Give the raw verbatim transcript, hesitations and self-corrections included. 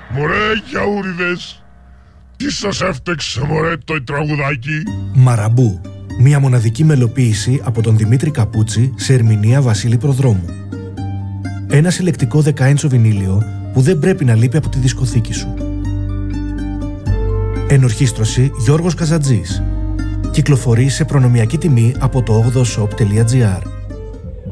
Μωρέ γιαούριδες, τι σας έφτεξε μωρέ το τραγουδάκι? Μαραμπού, μια μοναδική μελοποίηση από τον Δημήτρη Καπούτσι σε ερμηνεία Βασίλη Προδρόμου. Ένα συλλεκτικό δεκάιντσο βινίλιο που δεν πρέπει να λείπει από τη δισκοθήκη σου. Ενορχήστρωση Γιώργος Καζατζής. Κυκλοφορεί σε προνομιακή τιμή από το ογδοshop τελεία gr.